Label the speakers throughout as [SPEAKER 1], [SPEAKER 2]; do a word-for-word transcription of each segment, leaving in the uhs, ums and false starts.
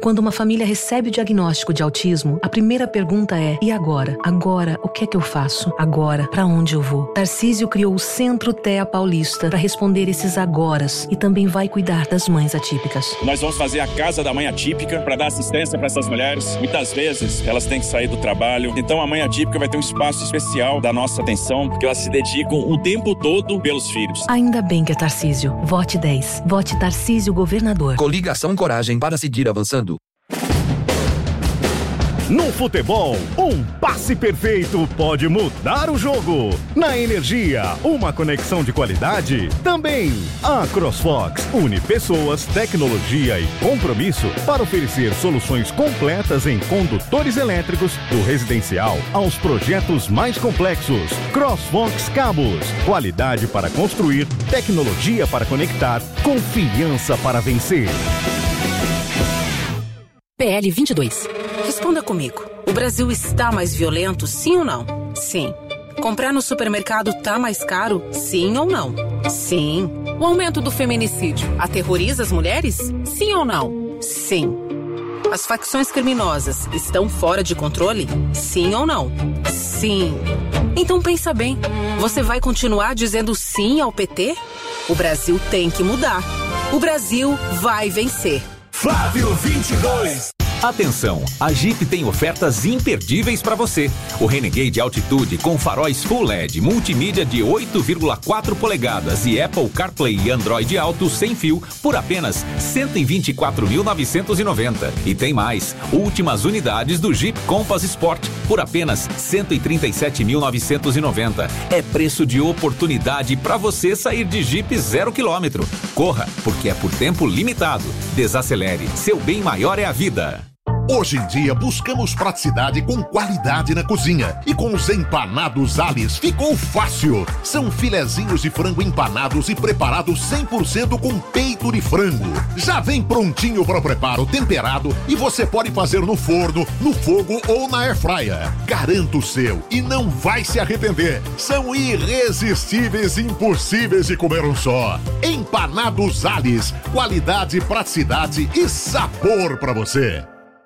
[SPEAKER 1] Quando uma família recebe o diagnóstico de autismo, a primeira pergunta é: e agora? Agora, o que é que eu faço? Agora, pra onde eu vou? Tarcísio criou o Centro T E A Paulista para responder esses agoras e também vai cuidar das mães atípicas.
[SPEAKER 2] Nós vamos fazer a Casa da Mãe Atípica para dar assistência para essas mulheres. Muitas vezes elas têm que sair do trabalho, então a mãe atípica vai ter um espaço especial da nossa atenção, porque elas se dedicam o tempo todo pelos filhos.
[SPEAKER 1] Ainda bem que é Tarcísio. Vote dez. Vote Tarcísio Governador.
[SPEAKER 3] Coligação Coragem para seguir avançando.
[SPEAKER 4] No futebol, um passe perfeito pode mudar o jogo. Na energia, uma conexão de qualidade também. A CrossFox une pessoas, tecnologia e compromisso para oferecer soluções completas em condutores elétricos, do residencial aos projetos mais complexos. CrossFox Cabos, qualidade para construir, tecnologia para conectar, confiança para vencer.
[SPEAKER 5] P L vinte e dois. Responda comigo. O Brasil está mais violento, sim ou não? Sim. Comprar no supermercado tá mais caro, sim ou não? Sim. O aumento do feminicídio aterroriza as mulheres? Sim ou não? Sim. As facções criminosas estão fora de controle? Sim ou não? Sim. Então pensa bem. Você vai continuar dizendo sim ao P T? O Brasil tem que mudar. O Brasil vai vencer.
[SPEAKER 6] Flávio vinte e dois.
[SPEAKER 7] Atenção, a Jeep tem ofertas imperdíveis para você. O Renegade Altitude com faróis Full L E D, multimídia de oito vírgula quatro polegadas e Apple CarPlay e Android Auto sem fio por apenas cento e vinte e quatro mil novecentos e noventa. E tem mais, últimas unidades do Jeep Compass Sport por apenas cento e trinta e sete mil novecentos e noventa. É preço de oportunidade para você sair de Jeep zero quilômetro. Corra, porque é por tempo limitado. Desacelere, seu bem maior é a vida.
[SPEAKER 8] Hoje em dia buscamos praticidade com qualidade na cozinha. E com os empanados Alice ficou fácil. São filezinhos de frango empanados e preparados cem por cento com peito de frango. Já vem prontinho para o preparo, temperado, e você pode fazer no forno, no fogo ou na airfryer. Garanta o seu e não vai se arrepender. São irresistíveis e impossíveis de comer um só. Empanados Alice, qualidade, praticidade e sabor para você.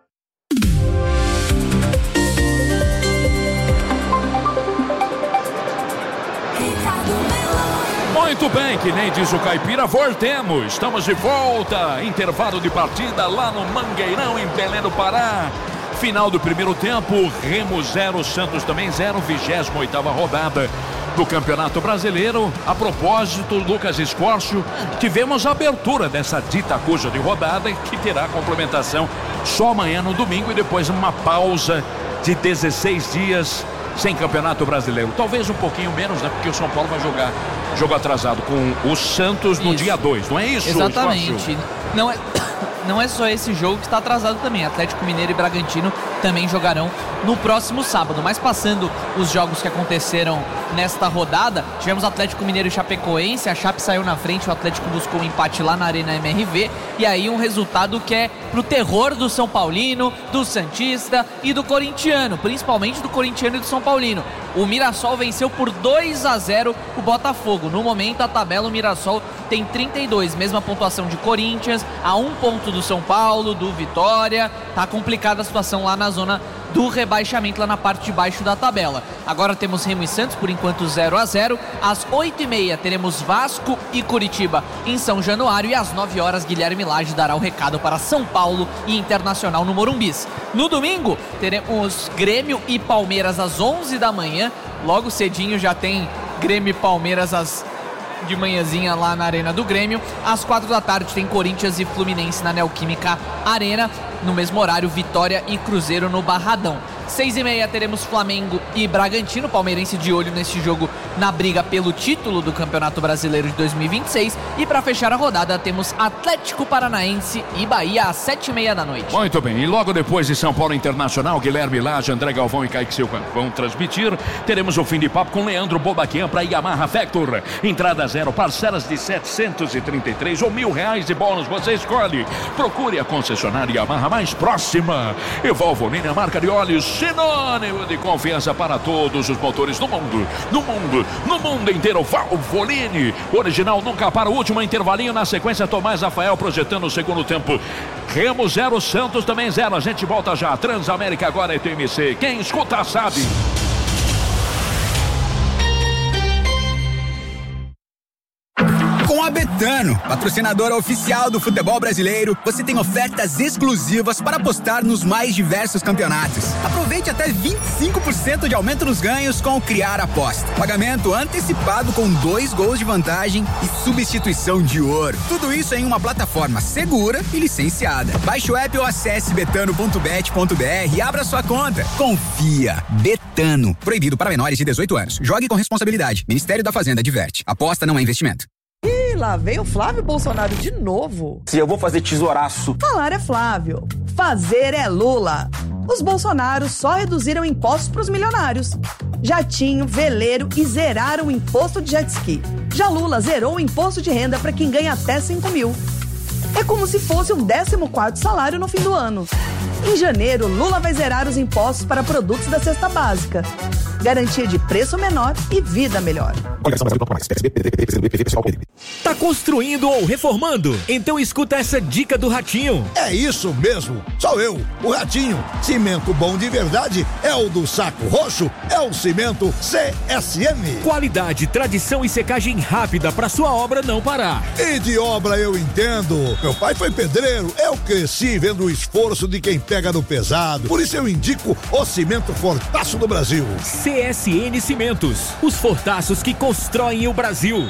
[SPEAKER 9] Muito bem, que nem diz o caipira, voltemos. Estamos de volta. Intervalo de partida lá no Mangueirão, em Belém do Pará. Final do primeiro tempo, Remo zero, Santos também zero, vigésima oitava rodada do Campeonato Brasileiro. A propósito, Lucas Escorcio, tivemos a abertura dessa dita coisa de rodada que terá complementação só amanhã no domingo e depois uma pausa de dezesseis dias sem Campeonato Brasileiro. Talvez um pouquinho menos, né? Porque o São Paulo vai jogar jogo atrasado com o Santos no isso. dia dois, não é isso?
[SPEAKER 10] Exatamente. Não é, não é só esse jogo que está atrasado também. Atlético Mineiro e Bragantino também jogarão no próximo sábado. Mas passando os jogos que aconteceram nesta rodada, tivemos Atlético Mineiro e Chapecoense. A Chape saiu na frente, o Atlético buscou um empate lá na Arena M R V. E aí um resultado que é pro terror do São Paulino, do Santista e do corintiano, principalmente do corintiano e do São Paulino. O Mirassol venceu por dois a zero o Botafogo. No momento, a tabela, o Mirassol tem trinta e dois, mesma pontuação de Corinthians, a um ponto do São Paulo, do Vitória. Tá complicada a situação lá na zona do rebaixamento, lá na parte de baixo da tabela. Agora temos Remo e Santos, por enquanto zero a zero. Às oito e meia teremos Vasco e Curitiba em São Januário. E às nove horas, Guilherme Lage dará o recado para São Paulo e Internacional no Morumbis. No domingo, teremos Grêmio e Palmeiras às onze da manhã. Logo cedinho já tem Grêmio e Palmeiras às de manhãzinha lá na Arena do Grêmio. Às quatro da tarde tem Corinthians e Fluminense na Neoquímica Arena. No mesmo horário, Vitória e Cruzeiro no Barradão. Seis e meia teremos Flamengo e Bragantino, palmeirense de olho nesse jogo na briga pelo título do Campeonato Brasileiro de dois mil e vinte e seis. E para fechar a rodada temos Atlético Paranaense e Bahia às sete e meia da noite.
[SPEAKER 9] Muito bem, e logo depois de São Paulo Internacional, Guilherme Lage, André Galvão e Kaique Silva vão transmitir. Teremos o fim de papo com Leandro Bobaquian para Yamaha Factor. Entrada zero, parcelas de setecentos e trinta e três ou mil reais de bônus, você escolhe. Procure a concessionária Yamaha mais próxima. E Valvoline, a marca de óleos sinônimo de confiança para todos os motores do mundo, no mundo, no mundo inteiro. Valvoline, original nunca para. O último intervalinho, na sequência Tomás Rafael projetando o segundo tempo. Remo zero, Santos também zero. A gente volta já. Transamérica agora é T M C. Quem escuta sabe.
[SPEAKER 11] Com a Betano, patrocinadora oficial do futebol brasileiro, você tem ofertas exclusivas para apostar nos mais diversos campeonatos. Aproveite até vinte e cinco por cento de aumento nos ganhos com o Criar Aposta. Pagamento antecipado com dois gols de vantagem e substituição de ouro. Tudo isso em uma plataforma segura e licenciada. Baixe o app ou acesse betano ponto bet ponto br e abra sua conta. Confia. Betano. Proibido para menores de dezoito anos. Jogue com responsabilidade. Ministério da Fazenda adverte. Aposta não é investimento.
[SPEAKER 12] Ih, lá vem o Flávio Bolsonaro de novo.
[SPEAKER 13] Se eu vou fazer tesouraço.
[SPEAKER 12] Falar é Flávio, fazer é Lula. Os Bolsonaros só reduziram impostos para os milionários. Jatinho, veleiro e zeraram o imposto de jet ski. Já Lula zerou o imposto de renda para quem ganha até cinco mil. É como se fosse um décimo quarto salário no fim do ano. Em janeiro, Lula vai zerar os impostos para produtos da cesta básica. Garantia de preço menor e vida melhor.
[SPEAKER 14] Tá construindo ou reformando? Então escuta essa dica do Ratinho.
[SPEAKER 15] É isso mesmo, sou eu, o Ratinho. Cimento bom de verdade é o do Saco Roxo, é o cimento C S M.
[SPEAKER 14] Qualidade, tradição e secagem rápida para sua obra não parar.
[SPEAKER 15] E de obra eu entendo. Meu pai foi pedreiro, eu cresci vendo o esforço de quem pega no pesado. Por isso eu indico o cimento Fortaço do Brasil.
[SPEAKER 14] C S N Cimentos, os fortaços que constroem o Brasil.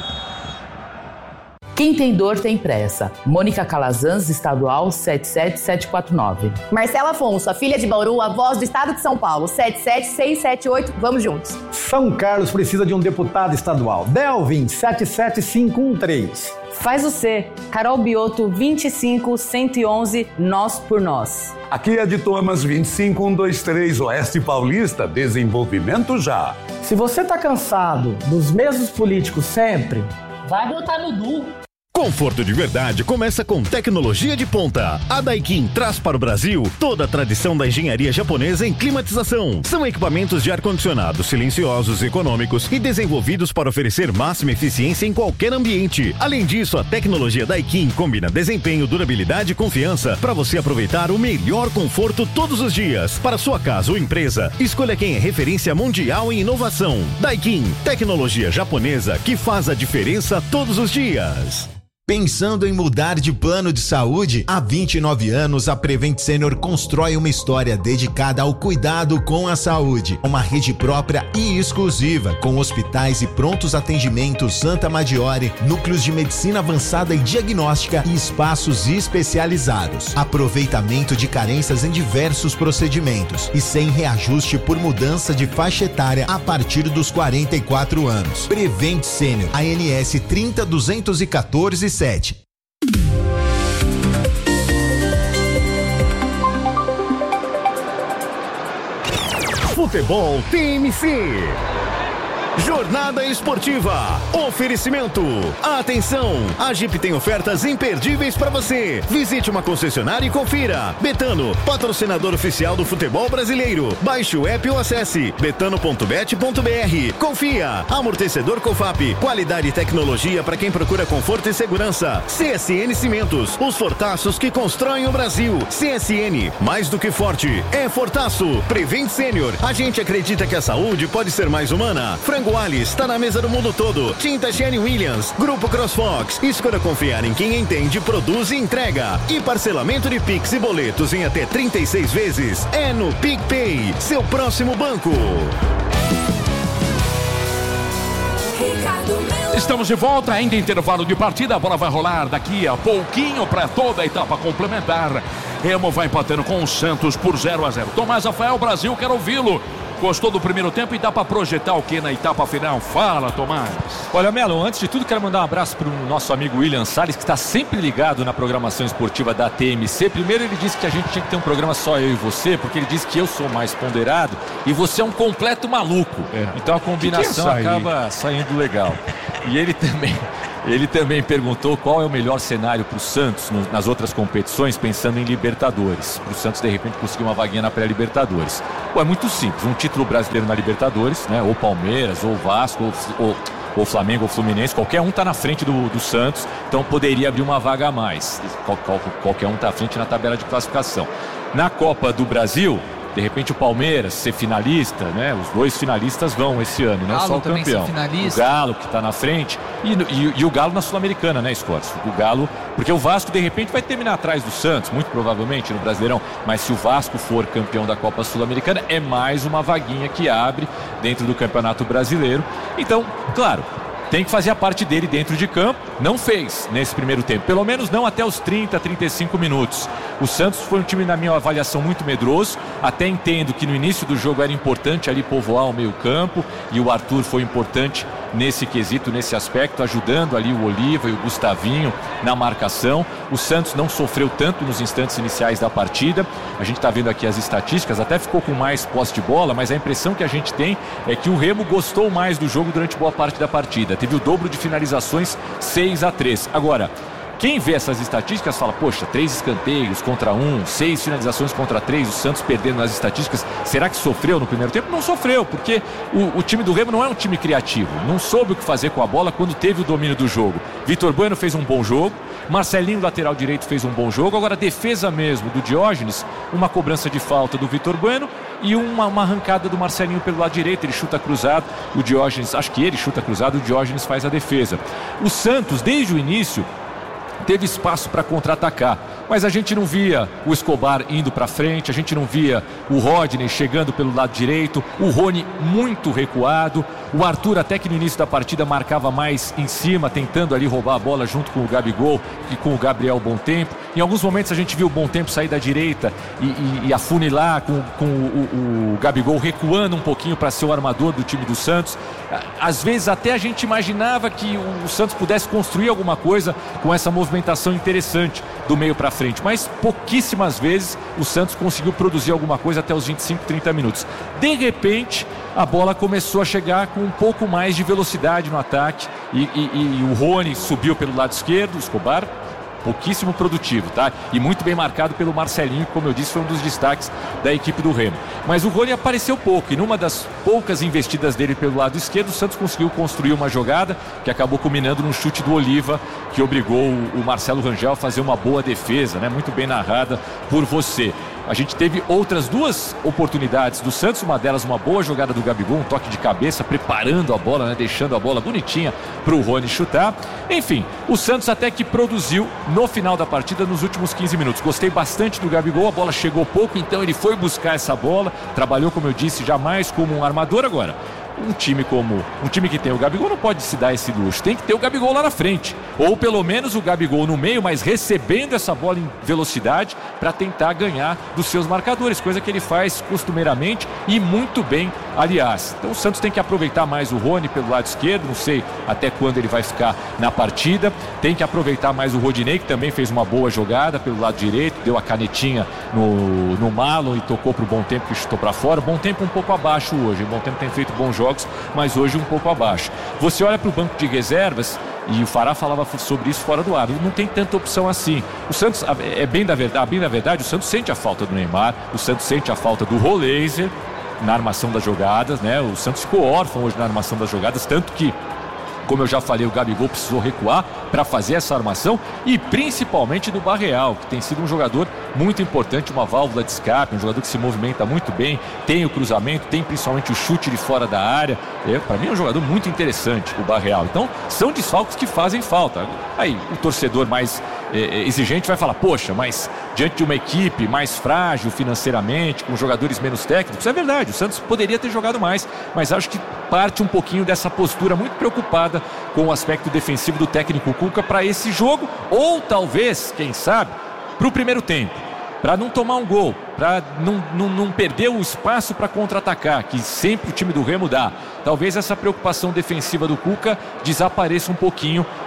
[SPEAKER 16] Quem tem dor tem pressa. Mônica Calazans, estadual sete sete sete quatro nove.
[SPEAKER 17] Marcela Afonso, a filha de Bauru, a voz do estado de São Paulo, sete sete seis sete oito, vamos juntos.
[SPEAKER 18] São Carlos precisa de um deputado estadual. Delvin, sete sete cinco um três.
[SPEAKER 16] Faz o C. Carol Bioto, vinte e cinco cento e onze, Nós por Nós.
[SPEAKER 19] Aqui é de Thomas, vinte e cinco um dois três, Oeste Paulista, desenvolvimento já.
[SPEAKER 18] Se você tá cansado dos mesmos políticos sempre,
[SPEAKER 20] vai votar no Du.
[SPEAKER 4] Conforto de verdade começa com tecnologia de ponta. A Daikin traz para o Brasil toda a tradição da engenharia japonesa em climatização. São equipamentos de ar-condicionado silenciosos, econômicos e desenvolvidos para oferecer máxima eficiência em qualquer ambiente. Além disso, a tecnologia Daikin combina desempenho, durabilidade e confiança para você aproveitar o melhor conforto todos os dias. Para sua casa ou empresa, escolha quem é referência mundial em inovação. Daikin, tecnologia japonesa que faz a diferença todos os dias.
[SPEAKER 21] Pensando em mudar de plano de saúde? Há vinte e nove anos, a Prevent Senior constrói uma história dedicada ao cuidado com a saúde. Uma rede própria e exclusiva, com hospitais e prontos atendimentos Santa Maggiore, núcleos de medicina avançada e diagnóstica e espaços especializados. Aproveitamento de carências em diversos procedimentos e sem reajuste por mudança de faixa etária a partir dos quarenta e quatro anos. Prevent Senior, A N S trinta duzentos e quatorze sete.
[SPEAKER 4] Futebol T M C. Jornada esportiva. Oferecimento. Atenção! A Jeep tem ofertas imperdíveis para você. Visite uma concessionária e confira. Betano, patrocinador oficial do futebol brasileiro. Baixe o app ou acesse betano ponto bet ponto br. Confia. Amortecedor Cofap. Qualidade e tecnologia para quem procura conforto e segurança. C S N Cimentos. Os fortaços que constroem o Brasil. C S N. Mais do que forte. É fortaço. Prevent Senior. A gente acredita que a saúde pode ser mais humana. Frango Alice está na mesa do mundo todo. Tinta Shane Williams, Grupo CrossFox. Escolha confiar em quem entende, produz e entrega. E parcelamento de Pix e boletos em até trinta e seis vezes. É no PicPay, seu próximo banco.
[SPEAKER 9] Estamos de volta, ainda em intervalo de partida. A bola vai rolar daqui a pouquinho para toda a etapa complementar. Remo vai empatando com o Santos por zero a zero. Tomás Rafael, Brasil, quero ouvi-lo. Gostou do primeiro tempo e dá para projetar o que na etapa final? Fala, Tomás.
[SPEAKER 22] Olha, Melo, antes de tudo quero mandar um abraço para o nosso amigo William Salles, que está sempre ligado na programação esportiva da T M C. Primeiro ele disse que a gente tinha que ter um programa só eu e você, porque ele disse que eu sou mais ponderado e você é um completo maluco. É. Então a combinação que que é acaba saindo legal. E ele também... Ele também perguntou qual é o melhor cenário para o Santos no, nas outras competições, pensando em Libertadores. Para o Santos, de repente, conseguir uma vaguinha na pré-Libertadores. Pô, é muito simples. Um título brasileiro na Libertadores, né? Ou Palmeiras, ou Vasco, ou, ou, ou Flamengo, ou Fluminense. Qualquer um está na frente do, do Santos, então poderia abrir uma vaga a mais. Qual, qual, qualquer um está à frente na tabela de classificação. Na Copa do Brasil, de repente o Palmeiras ser finalista, né? Os dois finalistas vão esse ano, né? Só o campeão. O Galo que está na frente e, e, e o Galo na Sul-Americana, né, Scott? O Galo, porque o Vasco de repente vai terminar atrás do Santos, muito provavelmente no Brasileirão, mas se o Vasco for campeão da Copa Sul-Americana, é mais uma vaguinha que abre dentro do Campeonato Brasileiro. Então, claro, tem que fazer a parte dele dentro de campo. Não fez nesse primeiro tempo, pelo menos não até os trinta, trinta e cinco minutos. O Santos foi um time, na minha avaliação, muito medroso. Até entendo que no início do jogo era importante ali povoar o meio campo, e o Arthur foi importante nesse quesito, nesse aspecto, ajudando ali o Oliva e o Gustavinho na marcação. O Santos não sofreu tanto nos instantes iniciais da partida. A gente está vendo aqui as estatísticas, até ficou com mais posse de bola, mas a impressão que a gente tem é que o Remo gostou mais do jogo durante boa parte da partida. Teve o dobro de finalizações, seis a três. Agora, quem vê essas estatísticas fala, poxa, três escanteios contra um, seis finalizações contra três, o Santos perdendo nas estatísticas. Será que sofreu no primeiro tempo? Não sofreu, porque o, o time do Remo não é um time criativo. Não soube o que fazer com a bola quando teve o domínio do jogo. Vitor Bueno fez um bom jogo, Marcelinho, lateral direito, fez um bom jogo. Agora, a defesa mesmo do Diógenes, uma cobrança de falta do Vitor Bueno e uma, uma arrancada do Marcelinho pelo lado direito. Ele chuta cruzado, o Diógenes, acho que ele chuta cruzado, o Diógenes faz a defesa. O Santos, desde o início, teve espaço para contra-atacar, mas a gente não via o Escobar indo para frente, a gente não via o Rodney chegando pelo lado direito, o Rony muito recuado, o Arthur até que no início da partida marcava mais em cima, tentando ali roubar a bola junto com o Gabigol e com o Gabriel Bontempo. Em alguns momentos a gente viu o Bontempo sair da direita e, e, e afunilar com, com o, o Gabigol recuando um pouquinho para ser o armador do time do Santos. Às vezes até a gente imaginava que o Santos pudesse construir alguma coisa com essa movimentação interessante do meio para frente, mas pouquíssimas vezes o Santos conseguiu produzir alguma coisa até os vinte e cinco, trinta minutos. De repente a bola começou a chegar com um pouco mais de velocidade no ataque e, e, e o Rony subiu pelo lado esquerdo, o Escobar pouquíssimo produtivo, tá? E muito bem marcado pelo Marcelinho, que, como eu disse, foi um dos destaques da equipe do Remo. Mas o Rony apareceu pouco, e numa das poucas investidas dele pelo lado esquerdo, o Santos conseguiu construir uma jogada que acabou culminando num chute do Oliva, que obrigou o Marcelo Rangel a fazer uma boa defesa, né? Muito bem narrada por você. A gente teve outras duas oportunidades do Santos, uma delas uma boa jogada do Gabigol, um toque de cabeça, preparando a bola, né, deixando a bola bonitinha para o Rony chutar. Enfim, o Santos até que produziu no final da partida, nos últimos quinze minutos. Gostei bastante do Gabigol, a bola chegou pouco, então ele foi buscar essa bola, trabalhou, como eu disse, jamais como um armador. Agora, um time como um time que tem o Gabigol não pode se dar esse luxo, tem que ter o Gabigol lá na frente, ou pelo menos o Gabigol no meio, mas recebendo essa bola em velocidade para tentar ganhar dos seus marcadores, coisa que ele faz costumeiramente e muito bem, aliás. Então o Santos tem que aproveitar mais o Rony pelo lado esquerdo, não sei até quando ele vai ficar na partida, tem que aproveitar mais o Rodinei, que também fez uma boa jogada pelo lado direito, deu a canetinha no, no Marlon e tocou para o Bontempo, que chutou para fora. Bontempo um pouco abaixo hoje, o Bontempo tem feito bons jogos, mas hoje um pouco abaixo. Você olha para o banco de reservas, e o Fará falava sobre isso fora do ar, não tem tanta opção assim. O Santos, é bem da verdade, bem da verdade, o Santos sente a falta do Neymar, o Santos sente a falta do Roleiser na armação das jogadas, né? O Santos ficou órfão hoje na armação das jogadas, tanto que, como eu já falei, o Gabigol precisou recuar para fazer essa armação, e principalmente do Barreal, que tem sido um jogador muito importante, uma válvula de escape, um jogador que se movimenta muito bem, tem o cruzamento, tem principalmente o chute de fora da área. É, para mim é um jogador muito interessante, o Barreal. Então são desfalques que fazem falta. Aí o torcedor mais é, exigente vai falar, poxa, mas diante de uma equipe mais frágil financeiramente, com jogadores menos técnicos, é verdade, o Santos poderia ter jogado mais, mas acho que parte um pouquinho dessa postura muito preocupada com o aspecto defensivo do técnico Cuca para esse jogo, ou talvez, quem sabe, para o primeiro tempo, para não tomar um gol, para não, não, não perder o espaço para contra-atacar, que sempre o time do Remo dá. Talvez essa preocupação defensiva do Cuca desapareça um pouquinho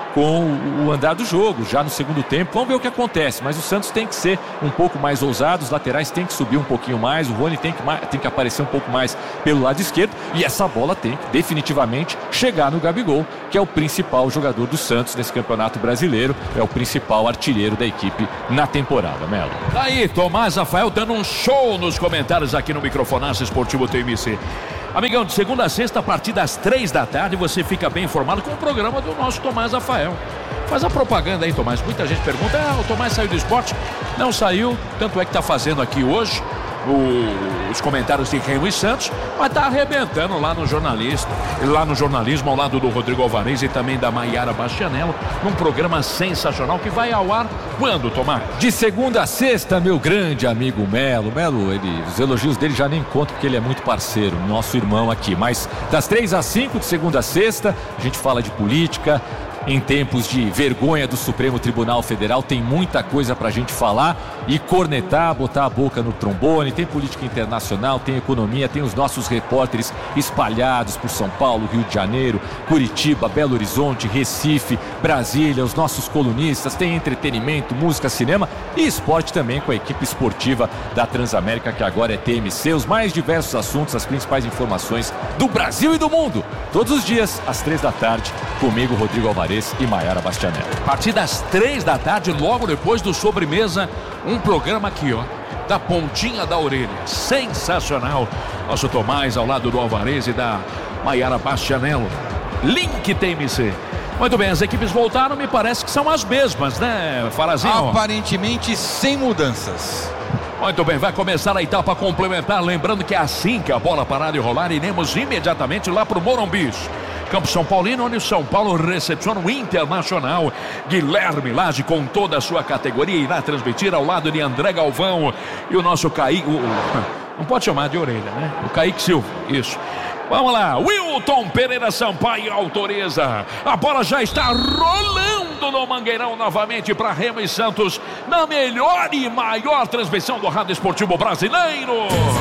[SPEAKER 22] com o andar do jogo, já no segundo tempo. Vamos ver o que acontece, mas o Santos tem que ser um pouco mais ousado, os laterais tem que subir um pouquinho mais, o Rony tem que, tem que aparecer um pouco mais pelo lado esquerdo, e essa bola tem que definitivamente chegar no Gabigol, que é o principal jogador do Santos nesse Campeonato Brasileiro, é o principal artilheiro da equipe na temporada, Melo.
[SPEAKER 9] Daí, Tomás Rafael dando um show nos comentários aqui no Microfonaço Esportivo T M C. Amigão, de segunda a sexta, a partir das três da tarde, você fica bem informado com o programa do nosso Tomás Rafael. Faz a propaganda aí, Tomás. Muita gente pergunta, ah, o Tomás saiu do esporte? Não saiu, tanto é que está fazendo aqui hoje o, os comentários de Remo e Santos, mas está arrebentando lá no jornalista, lá no jornalismo, ao lado do Rodrigo Alvarez e também da Maiara Bastianello, num programa sensacional que vai ao ar quando, Tomás?
[SPEAKER 22] De segunda a sexta, meu grande amigo Melo. Melo, ele, os elogios dele já nem conto porque ele é muito parceiro, nosso irmão aqui. Mas das três às cinco, de segunda a sexta, a gente fala de política. Em tempos de vergonha do Supremo Tribunal Federal, tem muita coisa pra gente falar e cornetar, botar a boca no trombone. Tem política internacional, tem economia, tem os nossos repórteres espalhados por São Paulo, Rio de Janeiro, Curitiba, Belo Horizonte, Recife, Brasília, os nossos colunistas, tem entretenimento, música, cinema e esporte também com a equipe esportiva da Transamérica, que agora é T M C. Os mais diversos assuntos, as principais informações do Brasil e do mundo, todos os dias, às três da tarde, comigo, Rodrigo Alvarez e Maiara Bastianello.
[SPEAKER 9] A partir das três da tarde, logo depois do Sobremesa, um programa aqui, ó, da pontinha da orelha. Sensacional. Nosso Tomás ao lado do Alvarez e da Maiara Bastianello. Link T M C. Muito bem, as equipes voltaram, me parece que são as mesmas, né, Farazinho?
[SPEAKER 13] Aparentemente sem mudanças.
[SPEAKER 9] Muito bem, vai começar a etapa complementar, lembrando que é assim que a bola parar de rolar, iremos imediatamente lá pro Morumbi. Campo São Paulino, onde o São Paulo recepciona o Internacional. Guilherme Lage, com toda a sua categoria, irá transmitir ao lado de André Galvão e o nosso Kaique, o, o, não pode chamar de orelha, né? O Kaique Silva, isso. Vamos lá, Wilton Pereira Sampaio autoriza. A bola já está rolando no Mangueirão novamente para Remo e Santos, na melhor e maior transmissão do Rádio Esportivo Brasileiro.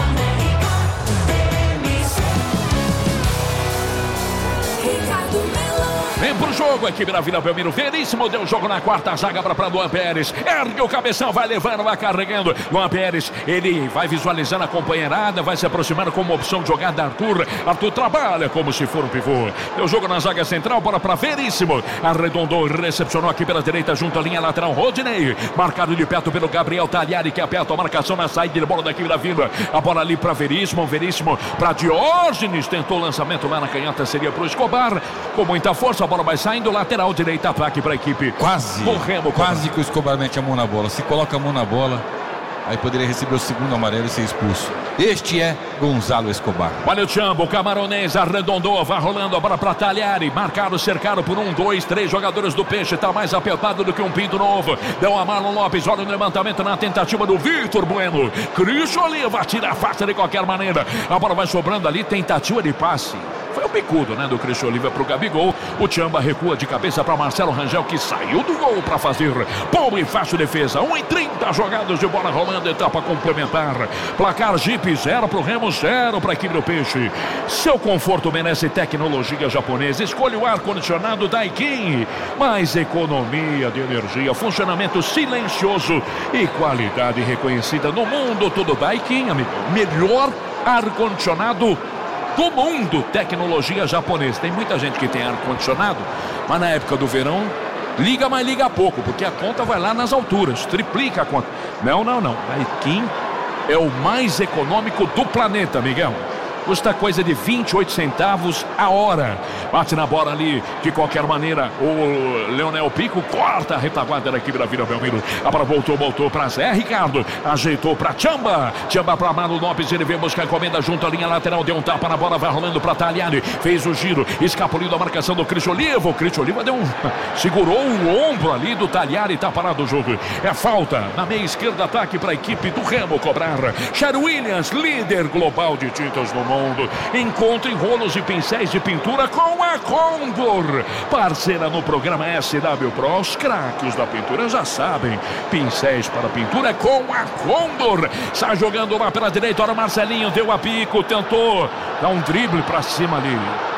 [SPEAKER 9] Vem pro jogo, a equipe da Vila Belmiro. Veríssimo deu jogo na quarta zaga para Luan Pérez. Ergue o cabeção, vai levando, vai carregando. Luan Pérez, ele vai visualizando a companheirada, vai se aproximando como opção de jogada. Arthur, Arthur trabalha como se for um pivô. Deu jogo na zaga central, bola para Veríssimo. Arredondou, recepcionou aqui pela direita, junto à linha lateral. Rodinei, marcado de perto pelo Gabriel Tagliari, que aperta a marcação na saída de bola da equipe da Vila. A bola ali para Veríssimo, Veríssimo para Diógenes. Tentou o lançamento lá na canhota, seria pro Escobar. Com muita força, a bola vai saindo, lateral direita, ataque para a equipe.
[SPEAKER 13] Quase,
[SPEAKER 9] Remo,
[SPEAKER 13] quase que o Escobar mete a mão na bola. Se coloca a mão na bola, aí poderia receber o segundo amarelo e ser expulso. Este é Gonzalo Escobar.
[SPEAKER 9] Olha o Chambo, o camaronês arredondou, vai rolando a bola para Tagliari, marcado, cercado por um, dois, três jogadores do Peixe, tá mais apertado do que um pinto novo. Deu a Marlon Lopes, olha o levantamento na tentativa do Vitor Bueno. Cristo Oliva tira a faixa de qualquer maneira. A bola vai sobrando ali, tentativa de passe. Foi o bicudo, né, do Cristo Oliva pro Gabigol. O Chamba recua de cabeça para Marcelo Rangel, que saiu do gol para fazer boa e fácil defesa. um e trinta jogadas de bola rolando, etapa complementar. Placar Jeep zero pro Remo, zero para a equipe do Peixe. Seu conforto merece tecnologia japonesa. Escolha o ar-condicionado Daikin. Mais economia de energia, funcionamento silencioso e qualidade reconhecida no mundo todo. Daikin, amigo. Melhor ar-condicionado do mundo, tecnologia japonesa. Tem muita gente que tem ar-condicionado, mas na época do verão liga, mas liga pouco, porque a conta vai lá nas alturas, triplica a conta. Não, não, não. Daikin é o mais econômico do planeta, Miguel. Custa coisa de vinte e oito centavos a hora. Bate na bola ali, de qualquer maneira, o Leonel Pico corta a retaguarda da equipe da Vila Belmiro. A bola voltou, voltou para Zé Ricardo. Ajeitou para Chamba. Chamba para Marlon Lopes, ele vem buscar a encomenda junto à linha lateral. Deu um tapa na bola, vai rolando para Tagliari. Fez o giro, escapuliu da marcação do Cristo Oliva. O Cristo Oliva deu um... segurou o ombro ali do Tagliari, tá parado o jogo. É falta na meia esquerda, ataque para a equipe do Remo cobrar. Sher Williams, líder global de tintas no mundo. Encontre rolos e pincéis de pintura com a Condor, parceira no programa S W Pro. Os craques da pintura já sabem, pincéis para pintura com a Condor. Sai jogando lá pela direita, olha o Marcelinho, deu a pico, tentou dar um drible para cima ali.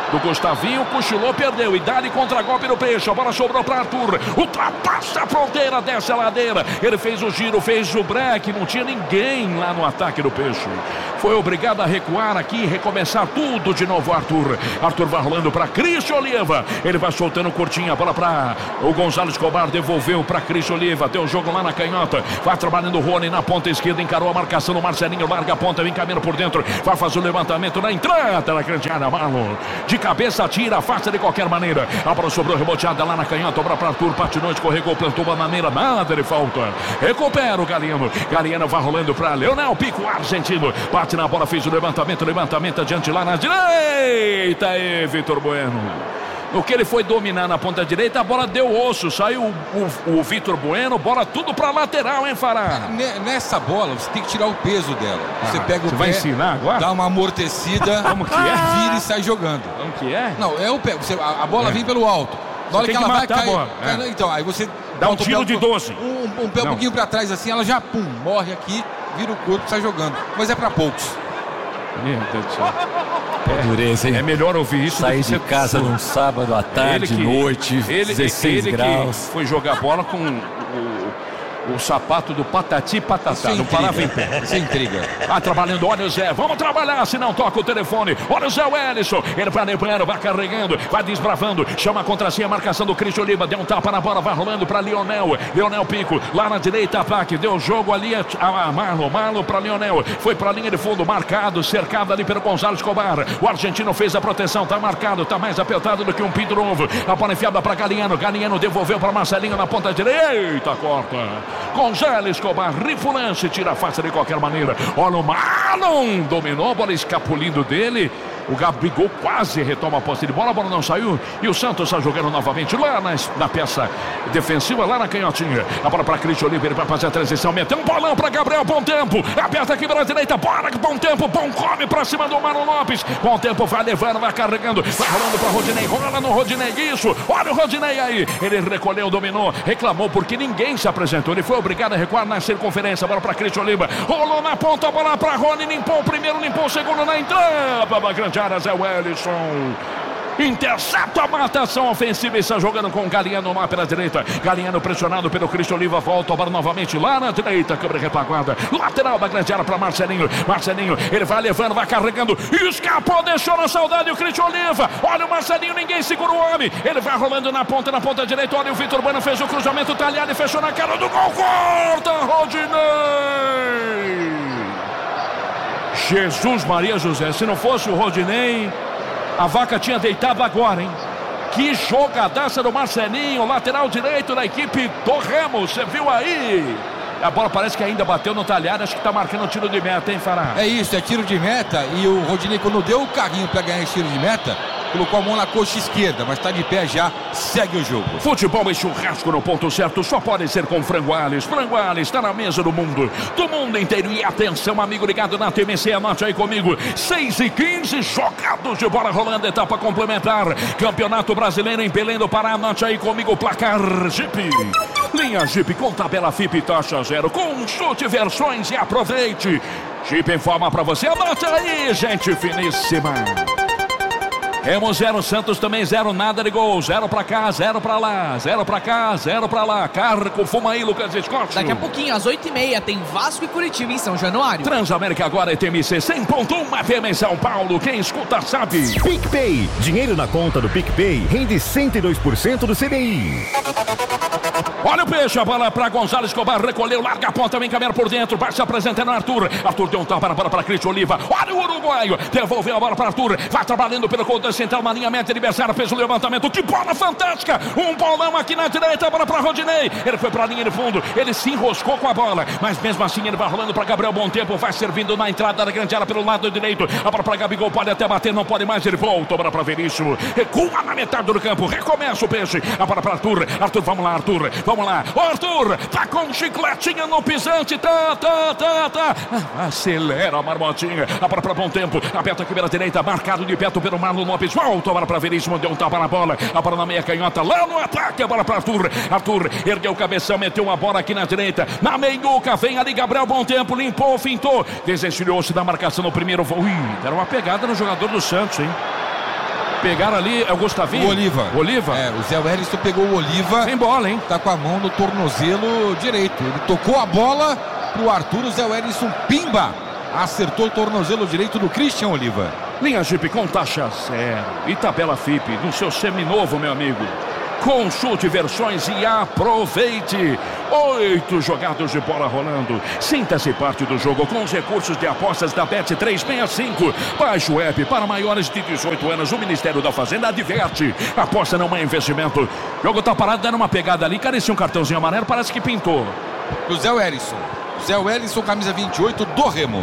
[SPEAKER 9] do Gustavinho, cochilou, perdeu. E dá-lhe contra-golpe no Peixe. A bola sobrou para Arthur. Ultrapassa a fronteira, desce a ladeira. Ele fez o giro, fez o break. Não tinha ninguém lá no ataque do Peixe. Foi obrigado a recuar aqui, recomeçar tudo de novo, Arthur. Arthur vai rolando para Cristian Oliva. Ele vai soltando curtinha, a bola para o Gonzalo Escobar. Devolveu para Cristian Oliva. Deu o jogo lá na canhota. Vai trabalhando o Rony na ponta esquerda. Encarou a marcação do Marcelinho. Larga a ponta, vem caminhando por dentro. Vai fazer o levantamento na entrada da grande área. Marlon de cabeça, tira, afasta de qualquer maneira. A bola sobrou reboteada lá na canhota. Obra para Arthur, patinou, escorregou, plantou bananeira. Nada de falta. Recupera o Galiano. Galiano vai rolando para Leonel Pico, argentino. Bate na bola, fez o levantamento. Levantamento adiante lá na direita. E Vitor Bueno. No que ele foi dominar na ponta direita, a bola deu osso. Saiu o, o, o Vitor Bueno, bola tudo pra lateral, hein, Fará?
[SPEAKER 13] Nessa bola, você tem que tirar o peso dela. Você ah, pega o
[SPEAKER 9] você
[SPEAKER 13] pé,
[SPEAKER 9] vai ensinar agora?
[SPEAKER 13] Dá uma amortecida.
[SPEAKER 9] Como que é?
[SPEAKER 13] Vira e sai jogando.
[SPEAKER 9] Como que é?
[SPEAKER 13] Não, é o pé. Você, a, a bola é. vem pelo alto. Na hora que ela vai cair, cai, é. então, aí você
[SPEAKER 9] dá um tiro de doze.
[SPEAKER 13] Um, um pé um pouquinho pra trás assim, ela já, pum, morre aqui, vira o corpo e sai jogando. Mas é pra poucos.
[SPEAKER 9] Meu Deus do céu.
[SPEAKER 22] É, dureza, hein?
[SPEAKER 9] É melhor ouvir isso.
[SPEAKER 22] Sair de casa num sábado à tarde, que, noite, ele, dezesseis
[SPEAKER 9] ele
[SPEAKER 22] graus.
[SPEAKER 9] Que foi jogar bola com o, o sapato do Patati Patatá. Não parava em pé.
[SPEAKER 13] Sem intriga.
[SPEAKER 9] Tá trabalhando, olha o Zé. Vamos trabalhar, se não toca o telefone. Olha o Zé Wellison. Ele vai levando, vai carregando, vai desbravando. Chama contra si a marcação do Cristian Oliva. Deu um tapa na bola, vai rolando para Lionel. Lionel Pico, lá na direita, ataque. Deu jogo ali a, a Marlon. Marlon para Lionel. Foi para a linha de fundo, marcado, cercado ali pelo Gonzalo Escobar. O argentino fez a proteção, tá marcado, tá mais apertado do que um pinto novo. A bola enfiada para Galiano. Galiano devolveu para Marcelinho na ponta direita. Corta. Gonzalo Escobar, rifulance, tira a face de qualquer maneira. Olha o Marlon, dominou, a bola escapulindo dele. O Gabigol quase retoma a posse de bola, a bola não saiu. E o Santos está jogando novamente lá na, na peça defensiva, lá na canhotinha. A bola para Cristian Oliva, ele vai fazer a transição. Meteu um bolão para Gabriel, bom tempo. Aperta aqui pela direita, bora, bom tempo. Bom come para cima do Marlon Lopes. Bom tempo, vai levando, vai carregando. Vai rolando para Rodinei, rola no Rodinei, isso. Olha o Rodinei aí. Ele recolheu, dominou, reclamou porque ninguém se apresentou. Ele foi obrigado a recuar na circunferência. Bola para Cristian Oliva, rolou na ponta, a bola para Rony, limpou o primeiro, limpou o segundo na entrada. A grande área, Zé Wellison. Intercepta a marcação ofensiva e está jogando com o Galiano lá pela direita. Galiano pressionado pelo Cristian Oliva. Volta a bola novamente lá na direita. Câmara retaguarda. Lateral da grande área para Marcelinho. Marcelinho, ele vai levando, vai carregando. Escapou, deixou na saudade o Cristian Oliva. Olha o Marcelinho, ninguém segura o homem. Ele vai rolando na ponta, na ponta direita. Olha o Vitor Bueno, fez o cruzamento talhado e fechou na cara do gol. Corta, Rodinei. Jesus Maria José, se não fosse o Rodinei, a vaca tinha deitado agora, hein? Que jogadaça do Marcelinho, lateral direito da equipe do Remo, você viu aí? A bola parece que ainda bateu no talhado, acho que tá marcando tiro de meta, hein, Fará?
[SPEAKER 13] É isso, é tiro de meta, e o Rodinei, quando deu o carrinho para ganhar esse tiro de meta, colocou a mão na coxa esquerda, mas está de pé já, segue o jogo.
[SPEAKER 9] Futebol e churrasco no ponto certo, só pode ser com Frango Alves. Frango Alves está na mesa do mundo, do mundo inteiro. E atenção, amigo ligado na T M C, anote aí comigo. seis e quinze, jogados de bola rolando, etapa complementar. Campeonato Brasileiro em Belém do Pará, anote aí comigo, placar Jeep. Linha Jeep com tabela F I P taxa zero. Consulte versões e aproveite. Jeep informa para você, anote aí, gente finíssima. Remo zero, Santos também zero, nada de gol. Zero pra cá, zero pra lá. Zero pra cá, zero pra lá. Carco, fuma aí, Lucas Scott.
[SPEAKER 10] Daqui a pouquinho, às oito e meia, tem Vasco e Curitiba em São Januário.
[SPEAKER 9] Transamérica agora é T M C cem ponto um F M em São Paulo. Quem escuta sabe.
[SPEAKER 4] PicPay. Dinheiro na conta do PicPay rende cento e dois por cento do C D I.
[SPEAKER 9] Olha o Peixe, a bola para Gonzalo Escobar, recolheu, larga a ponta, vem caminhar por dentro, vai se apresentando Arthur. Arthur deu um tapa na bola para Cristian Oliva. Olha o uruguaio, devolveu a bola para Arthur, vai trabalhando pelo conta central, na linha média adversária, fez o levantamento. Que bola fantástica! Um bolão aqui na direita, a bola para Rodinei. Ele foi para a linha de fundo, ele se enroscou com a bola, mas mesmo assim ele vai rolando para Gabriel Bom Tempo, vai servindo na entrada da grande área pelo lado direito. A bola para Gabigol, pode até bater, não pode mais, ele volta, a bola para Veríssimo. Recua na metade do campo, recomeça o Peixe. A bola para Arthur. Arthur, vamos lá, Arthur. Vamos lá. Ô, Arthur, tá com chicletinha no pisante. Tá, tá, tá, tá. Ah, acelera a marmotinha. A bola para Bom Tempo. Aperta aqui pela direita, marcado de perto pelo Marlon Lopes. Volta a bola para Veríssimo, deu um tapa na bola. A bola na meia canhota, lá no ataque. A bola para Arthur. Arthur ergueu o cabeção, meteu uma bola aqui na direita. Na meiuca, vem ali Gabriel Bom Tempo. Limpou, fintou. Desencilhou-se da marcação no primeiro. Ui, deram uma pegada no jogador do Santos, hein? Pegaram ali, é o Gustavinho?
[SPEAKER 13] O Oliva.
[SPEAKER 9] O Oliva?
[SPEAKER 13] É, o Zé Wellington pegou o Oliva.
[SPEAKER 9] Sem bola, hein?
[SPEAKER 13] Tá com a mão no tornozelo direito. Ele tocou a bola pro Arthur, o Zé Wellington pimba. Acertou o tornozelo direito do Christian Oliva.
[SPEAKER 9] Linha Jeep com taxa zero e tabela F I P no seu seminovo, meu amigo. Consulte versões e aproveite. Oito jogadas de bola rolando. Sinta-se parte do jogo com os recursos de apostas da Bet trezentos e sessenta e cinco. Baixe o app para maiores de dezoito anos. O Ministério da Fazenda adverte. Aposta não é investimento. O jogo tá parado, dando uma pegada ali. Carecia um cartãozinho amarelo, parece que pintou.
[SPEAKER 13] O Zé Wellington. Zé Wellington, camisa vinte e oito do Remo.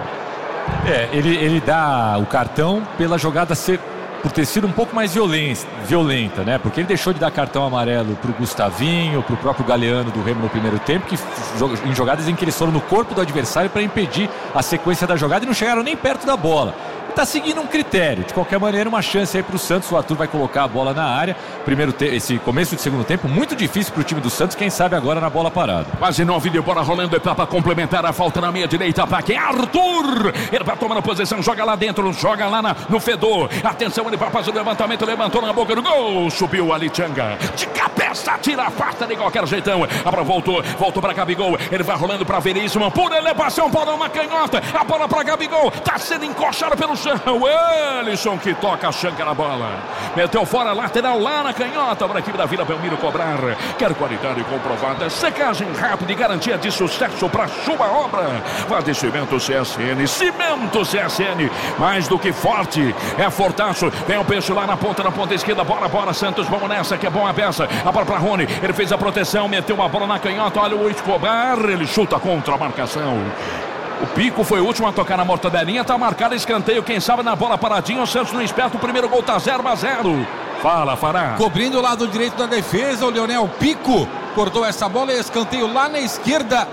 [SPEAKER 22] É, ele, ele dá o cartão pela jogada ser... por ter sido um pouco mais violenta, violenta, né? Porque ele deixou de dar cartão amarelo pro Gustavinho, pro próprio Galeano do Remo no primeiro tempo, que em jogadas em que eles foram no corpo do adversário para impedir a sequência da jogada e não chegaram nem perto da bola. Tá seguindo um critério. De qualquer maneira, uma chance aí pro Santos. O Arthur vai colocar a bola na área. Primeiro te... Esse começo de segundo tempo, muito difícil pro time do Santos. Quem sabe agora na bola parada.
[SPEAKER 9] Quase nove de bola rolando. Etapa complementar. A falta na meia direita para quem? Arthur! Ele vai tomando posição. Joga lá dentro. Joga lá na... no fedor. Atenção, ele vai fazer o levantamento. Levantou na boca do gol. Subiu ali Tchanga. De cabeça, tira a pasta de qualquer jeitão. Agora voltou. Voltou para Gabigol. Ele vai rolando para Veríssimo. Por elevação. Bola na canhota. A bola para Gabigol. Tá sendo encoxado pelo chão. O Ellison que toca a chanca na bola. Meteu fora, lateral lá na canhota para a equipe da Vila Belmiro cobrar. Quer qualidade comprovada, secagem rápida e garantia de sucesso para sua obra. Abastecimento C S N, Cimento C S N, mais do que forte, é fortaço. Vem o peixe lá na ponta, na ponta esquerda, bora, bora, Santos, vamos nessa, que é bom a peça. A bola para Rony, ele fez a proteção, meteu uma bola na canhota, olha o Escobar, ele chuta contra a marcação. O Pico foi o último a tocar na mortadelinha, tá marcado escanteio, quem sabe na bola paradinha, o Santos não esperto, o primeiro gol tá zero a zero. Fala, Fará.
[SPEAKER 13] Cobrindo o lado direito da defesa, o Leonel Pico cortou essa bola e escanteio lá na esquerda,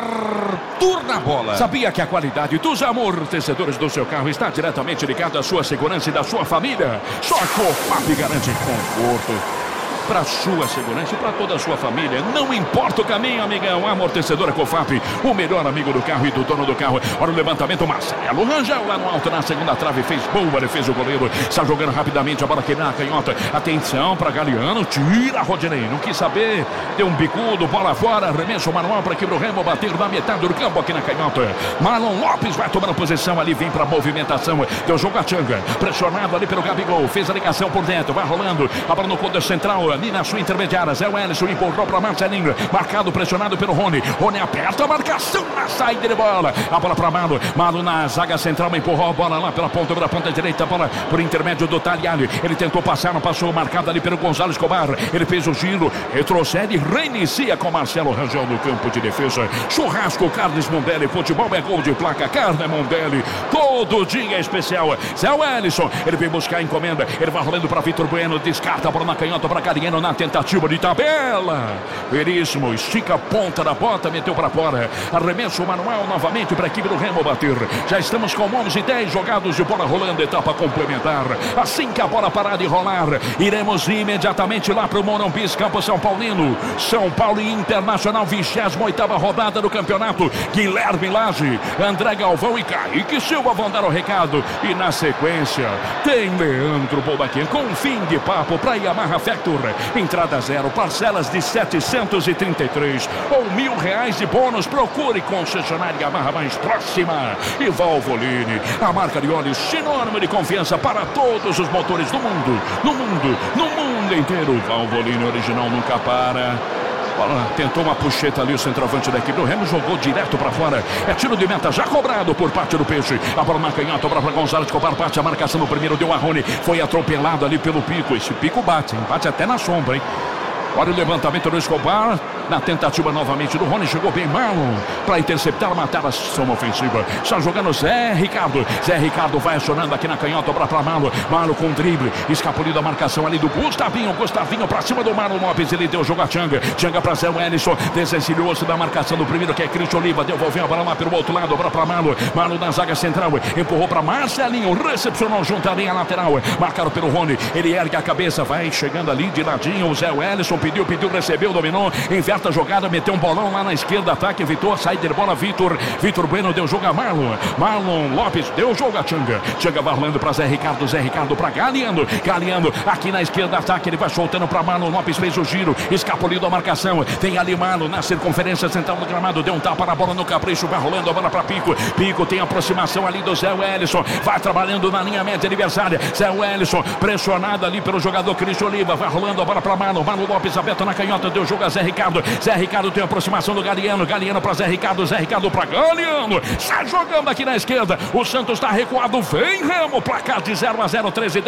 [SPEAKER 13] Arthur na bola.
[SPEAKER 9] Sabia que a qualidade dos amortecedores do seu carro está diretamente ligada à sua segurança e da sua família? Só a Cofap garante conforto para sua segurança e para toda a sua família. Não importa o caminho, amigão. Amortecedora Cofap, o melhor amigo do carro e do dono do carro. Olha o levantamento, Marcelo Rangel lá no alto, na segunda trave, fez boa defesa o goleiro. Está jogando rapidamente, a bola queimou na canhota. Atenção para Galeano, tira Rodinei. Não quis saber, deu um bicudo, bola fora, arremesso manual para que o Remo bater na metade do campo aqui na canhota. Marlon Lopes vai tomando posição ali, vem para movimentação. Deu jogo a Tchanga, pressionado ali pelo Gabigol, fez a ligação por dentro, vai rolando. A bola no corredor central, ali na sua intermediária, Zé Wellington empurrou para Marcelinho, marcado, pressionado pelo Rony. Rony aperta a marcação na saída de bola. A bola para Malo, Malo na zaga central, empurrou a bola lá pela ponta, pela ponta direita, a bola por intermédio do Tagliani. Ele tentou passar, não passou, marcado ali pelo Gonzalo Escobar. Ele fez o giro, retrocede, reinicia com Marcelo Rangel no campo de defesa. Churrasco Carnes Mondelli, futebol é gol de placa, Carne Mondelli, todo dia é especial. Zé Wellington, ele vem buscar a encomenda, ele vai rolando para Vitor Bueno, descarta a bola na canhota para Cariano na tentativa de tabela. Veríssimo, estica a ponta da bota, meteu para fora. Arremesso manual novamente para a equipe do Remo bater. Já estamos com onze e dez jogados de bola rolando, etapa complementar. Assim que a bola parar de rolar, iremos imediatamente lá para o Morumbi, campo São Paulino. São Paulo e Internacional, vigésima oitava rodada do campeonato. Guilherme Lage, André Galvão e Kaique Silva vão dar o recado. E na sequência, tem Leandro Bobaquim com fim de papo para Yamaha Factor. Entrada zero, parcelas de setecentos e trinta e três ou mil reais de bônus. Procure concessionária Yamaha mais próxima. E Valvoline, a marca de óleo sinônimo de confiança para todos os motores do mundo, no mundo, no mundo inteiro. Valvoline original nunca para. Bola, tentou uma puxeta ali o centroavante da equipe do Remo, jogou direto para fora. É tiro de meta já cobrado por parte do Peixe. A bola na canhota, para Gonzalo Escobar, parte a marcação no primeiro, deu a Rony, foi atropelado ali pelo Pico. Esse Pico bate, hein? Bate até na sombra, hein? Olha o levantamento do Escobar, na tentativa novamente do Rony, chegou bem mal para interceptar, matar a ação ofensiva. Está jogando Zé Ricardo. Zé Ricardo vai acionando aqui na canhota para Malo. Malo com drible, escapuliu da marcação ali do Gustavinho. Gustavinho para cima do Marlon Lopes, ele deu jogo a Tchanga. Tchanga para Zé Wellington, desencilhou-se da marcação do primeiro, que é Cristian Oliva. Devolveu a bola lá pelo outro lado, para Malo. Malo na zaga central, empurrou para Marcelinho, recepcionou junto à linha lateral. Marcado pelo Rony, ele ergue a cabeça, vai chegando ali de ladinho. O Zé Wellington pediu, pediu, recebeu, dominou, inverte Quarta jogada, meteu um bolão lá na esquerda, ataque, Vitor, saída de bola, Vitor. Vitor Bueno deu jogo a Marlon. Marlon Lopes deu jogo a Tchanga. Tchanga vai rolando pra Zé Ricardo, Zé Ricardo pra Galeano. Galeano aqui na esquerda, ataque, ele vai soltando pra Marlon Lopes, fez o giro, escapuliu a marcação. Tem ali Marlon na circunferência central do gramado, deu um tapa na bola no capricho, vai rolando a bola pra Pico. Pico tem aproximação ali do Zé Wellison, vai trabalhando na linha média adversária. Zé Wellison pressionado ali pelo jogador Cristian Oliva, vai rolando a bola pra Marlon. Marlon Lopes aberto na canhota, deu jogo a Zé Ricardo. Zé Ricardo tem aproximação do Galeano, Galeano pra Zé Ricardo, Zé Ricardo pra Galeano. Sai jogando aqui na esquerda. O Santos tá recuado, vem Remo, placar de zero a zero, treze e dez.